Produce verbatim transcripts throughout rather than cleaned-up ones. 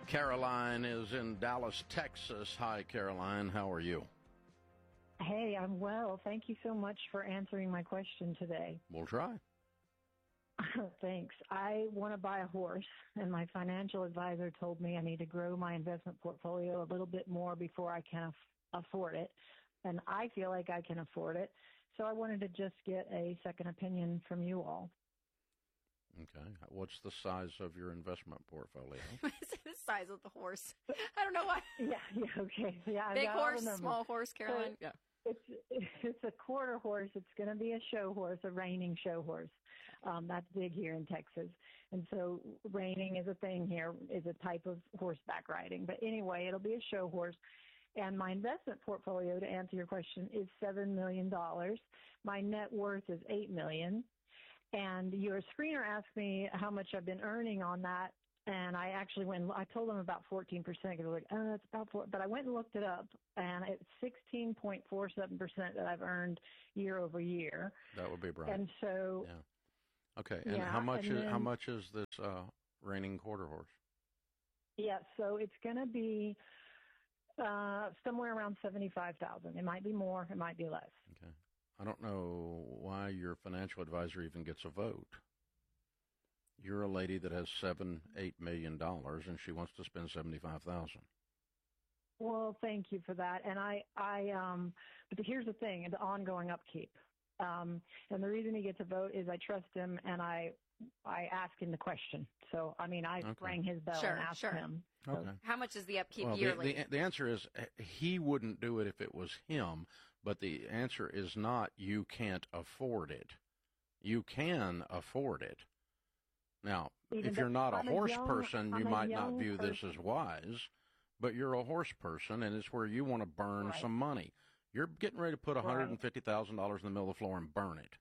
Caroline is in Dallas, Texas. Hi, Caroline. How are you? Hey, I'm well. Thank you so much for answering my question today. We'll try. Thanks. I want to buy a horse, and my financial advisor told me I need to grow my investment portfolio a little bit more before I can af- afford it, and I feel like I can afford it. So I wanted to just get a second opinion from you all. Okay. What's the size of your investment portfolio? The size of the horse. I don't know why. Yeah, yeah, okay. Yeah, Big horse, small horse, Caroline. So yeah. It's it's a quarter horse. It's going to be a show horse, a reining show horse. Um, that's big here in Texas. And so reining is a thing here, is a type of horseback riding. But anyway, it'll be a show horse. And my investment portfolio, to answer your question, is seven million dollars. My net worth is eight million dollars. And your screener asked me how much I've been earning on that. And I actually went, I told them about fourteen percent. Because I was like, oh, that's about four. But I went and looked it up, and it's sixteen point four seven percent that I've earned year over year. That would be right. And so. Yeah. Okay. And yeah, how much and is, then, how much is this uh, reining quarter horse? Yeah, so it's going to be uh, somewhere around seventy-five thousand dollars. It might be more. It might be less. Okay. I don't know why your financial advisor even gets a vote. You're a lady that has seven, eight million dollars, and she wants to spend seventy-five thousand. Well, thank you for that. And I, I, um, but here's the thing: the ongoing upkeep. Um, and the reason he gets a vote is I trust him, and I, I ask him the question. So, I mean, I okay. rang his bell sure, and asked sure. him. So. Okay. How much is the upkeep well, yearly? The, the, the answer is he wouldn't do it if it was him, but the answer is not you can't afford it. You can afford it. Now, Even if you're not a I'm horse a young, person, you I'm might not view person. this as wise, but you're a horse person, and it's where you want to burn right. some money. You're getting ready to put one hundred fifty thousand dollars in the middle of the floor and burn it.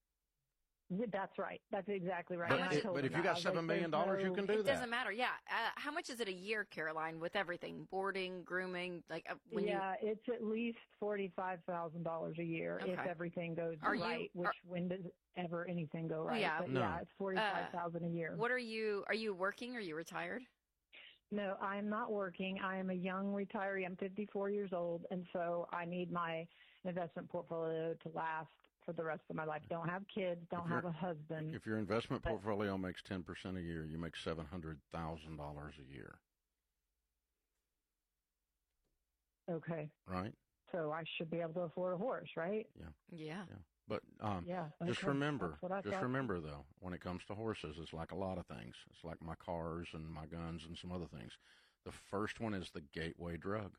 That's right. That's exactly right. But, it, but if you got seven million dollars, no, you can do it that. It doesn't matter. Yeah. Uh, how much is it a year, Caroline, with everything? Boarding, grooming? like uh, when Yeah, you... it's at least forty-five thousand dollars a year okay. if everything goes are right, you, which are, when does ever anything go right? Yeah. But no. yeah, it's forty-five thousand dollars uh, a year. What are you, are you working? Or are you retired? No, I'm not working. I am a young retiree. I'm fifty-four years old, and so I need my investment portfolio to last for the rest of my life. Don't have kids, don't have a husband. If your investment but, portfolio makes ten percent a year, you make seven hundred thousand dollars a year. Okay. Right? So I should be able to afford a horse, right? Yeah. Yeah. Yeah. But um, yeah, okay. just remember, just thought. remember, though, when it comes to horses, it's like a lot of things. It's like my cars and my guns and some other things. The first one is the gateway drug.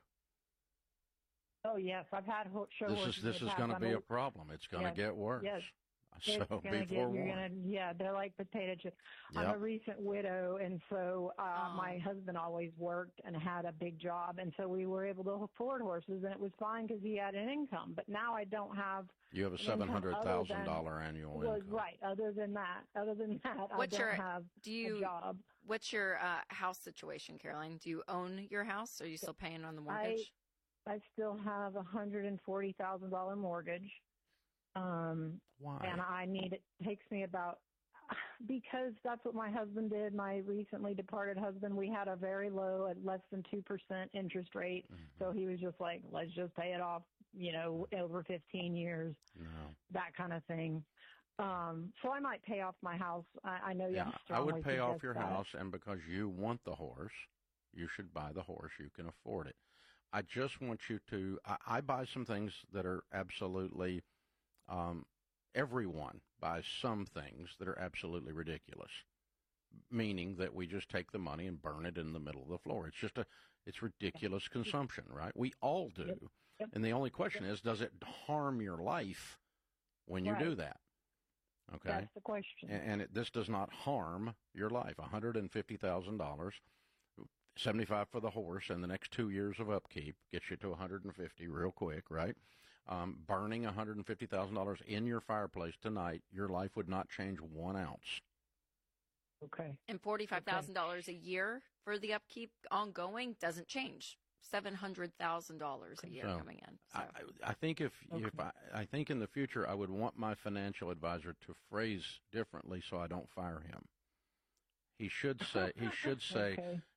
Oh, yes. I've had ho- show this horses. Is, this is going to be a problem. It's going to yes, get worse. Yes. So it's gonna be get, forewarned. you're gonna, yeah, they're like potato chips. Yep. I'm a recent widow, and so uh, oh. my husband always worked and had a big job, and so we were able to afford horses, and it was fine because he had an income. But now I don't have. You have a seven hundred thousand dollar annual well, income. Right. Other than that, other than that, what's I don't your, have do you, a job. What's your uh, house situation, Caroline? Do you own your house? Or are you still paying on the mortgage? I, I still have a hundred and forty thousand dollar mortgage. Um, Why? And I need, it takes me about, because that's what my husband did, my recently departed husband. We had a very low, at less than two percent interest rate. Mm-hmm. So he was just like, let's just pay it off, you know, over fifteen years, no. that kind of thing. Um, so I might pay off my house. I, I know you yeah, I would pay off your that. house, and because you want the horse, you should buy the horse. You can afford it. I just want you to, I, I buy some things that are absolutely, Um, everyone buys some things that are absolutely ridiculous, meaning that we just take the money and burn it in the middle of the floor. It's just a, it's ridiculous consumption, right? We all do. Yep. Yep. And the only question yep. is, does it harm your life when you right. do that? Okay. That's the question. And, and it, this does not harm your life. one hundred fifty thousand dollars. seventy-five for the horse, and the next two years of upkeep gets you to one hundred fifty real quick, right? Um, burning one hundred fifty thousand dollars in your fireplace tonight, your life would not change one ounce. Okay. And forty-five thousand dollars okay. a year for the upkeep ongoing doesn't change. seven hundred thousand dollars a year so, coming in. So. I, I think if, okay. if I, I think in the future I would want my financial advisor to phrase differently so I don't fire him. He should say, he should say, okay.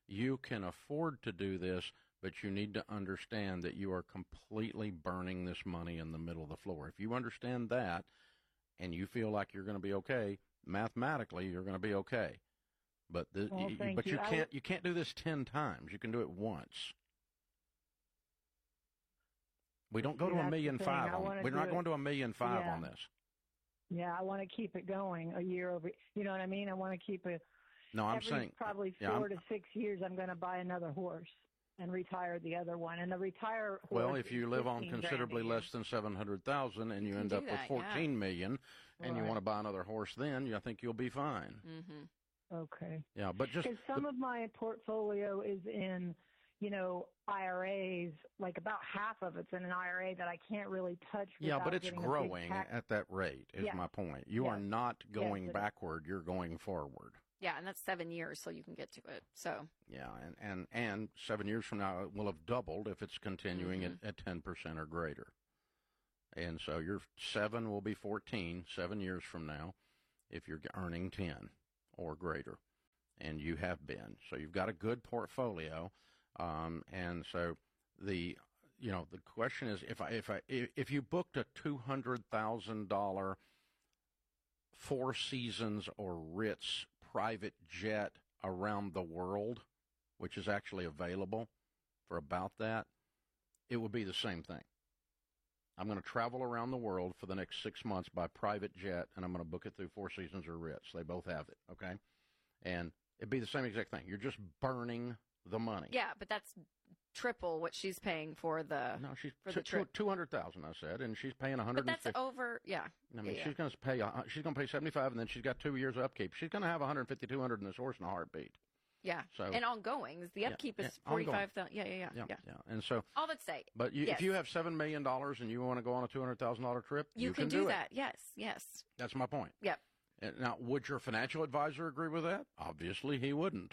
You can afford to do this, but you need to understand that you are completely burning this money in the middle of the floor. If you understand that and you feel like you're going to be okay, mathematically you're going to be okay. But the, well, you, but you, you can't w- you can't do this ten times. You can do it once. We don't go See, to a million five. On, we're not it, going to a million five yeah. on this. Yeah, I want to keep it going a year over. You know what I mean? I want to keep it. No, I'm every saying probably yeah, four I'm, to six years. I'm going to buy another horse and retire the other one. And the retire horse. Well, if you live on considerably less than seven hundred thousand and you, you end up that, with fourteen yeah. million, and right. you want to buy another horse, then I think you'll be fine. Mm-hmm. Okay. Yeah, but just because some the, of my portfolio is in, you know, I R As. Like about half of it's in an I R A that I can't really touch. Yeah, but it's growing at that rate. Is yeah. my point. You yes. are not going yes, backward. You're going forward. Yeah, and that's seven years, so you can get to it. So yeah, and and, and seven years from now it will have doubled if it's continuing mm-hmm. at, at ten percent or greater. And so your seven will be fourteen seven years from now, if you're earning ten or greater, and you have been. So you've got a good portfolio, um, and so the you know the question is if I if I if you booked a two hundred thousand dollar Four Seasons or Ritz private jet around the world, which is actually available for about that, it would be the same thing. I'm going to travel around the world for the next six months by private jet, and I'm going to book it through Four Seasons or Ritz. They both have it, okay? And it'd be the same exact thing. You're just burning the money. Yeah, but that's triple what she's paying for the no, she's for t- the trip. two hundred thousand. I said, and she's paying one hundred. But that's over. Yeah. I mean, yeah, she's yeah. going to pay. Uh, she's going to pay seventy-five, and then she's got two years of upkeep. She's going to have one hundred fifty, two hundred in this horse in a heartbeat. Yeah. So and ongoing. The upkeep yeah, is yeah, forty-five thousand. Yeah, yeah, yeah, yeah, yeah, yeah. And so all that say. But you, yes. if you have seven million dollars and you want to go on a two hundred thousand dollar trip, you, you can, can do, do that. It. Yes, yes. That's my point. Yep. Now, would your financial advisor agree with that? Obviously, he wouldn't.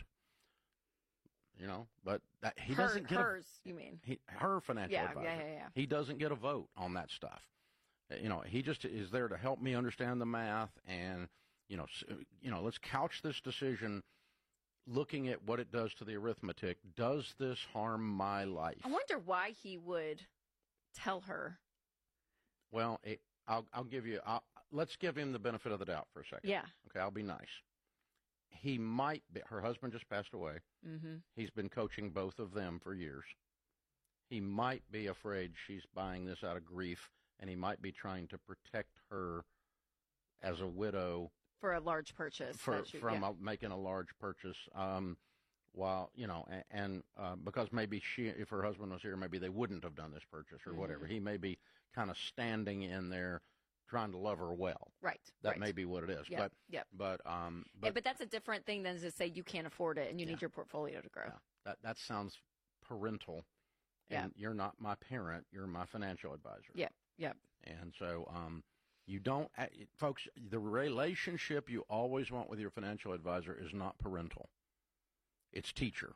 You know, but that, he Her, doesn't get hers. A, you mean? He, her financial yeah, advisor. Yeah, yeah, yeah. He doesn't get a vote on that stuff. You know, he just is there to help me understand the math, and you know, you know, let's couch this decision looking at what it does to the arithmetic. Does this harm my life? I wonder why he would tell her. Well, it, I'll I'll give you. I'll, let's give him the benefit of the doubt for a second. Yeah. Okay, I'll be nice. He might be. Her husband just passed away. Mm-hmm. He's been coaching both of them for years. He might be afraid she's buying this out of grief, and he might be trying to protect her as a widow for a large purchase for, you, from yeah. a, making a large purchase. Um, while you know, and, and uh, because maybe she, if her husband was here, maybe they wouldn't have done this purchase or mm-hmm. whatever. He may be kind of standing in there, trying to love her well. Right. That right. may be what it is. Yep, but yep. but um but, yeah, but that's a different thing than to say you can't afford it and you yeah. need your portfolio to grow. Yeah. That that sounds parental. And yeah. you're not my parent, you're my financial advisor. Yeah. Yeah. And so um you don't folks, the relationship you always want with your financial advisor is not parental. It's teacher.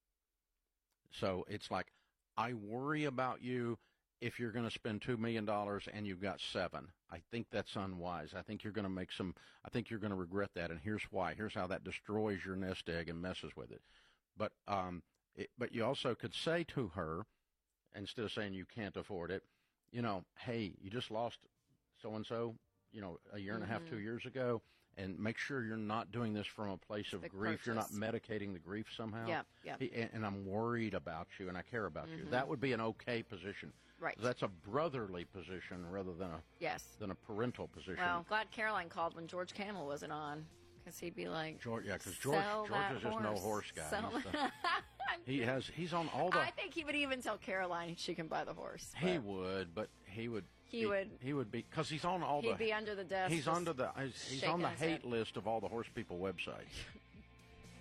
So it's like, I worry about you if you're going to spend two million dollars and you've got seven. I think that's unwise. I think you're going to make some, I think you're going to regret that. And here's why. Here's how that destroys your nest egg and messes with it. But, um, it, but you also could say to her, instead of saying you can't afford it, you know, hey, you just lost so-and-so, you know, a year and mm-hmm. a half, two years ago. And make sure you're not doing this from a place of Big grief. purchase. You're not medicating the grief somehow. Yeah, yeah. And, and I'm worried about you, and I care about mm-hmm. you. That would be an okay position. Right. That's a brotherly position rather than a yes. than a parental position. Well, glad Caroline called when George Camel wasn't on, because he'd be like, George, yeah, because George, George is just horse. no horse guy. Sell the, he has he's on all the. I think he would even tell Caroline she can buy the horse. He would, but he would. He be, would. He would be because he's on all he'd the. He'd be under the desk. He's under the. He's, he's on the hate head. list of all the horse people websites.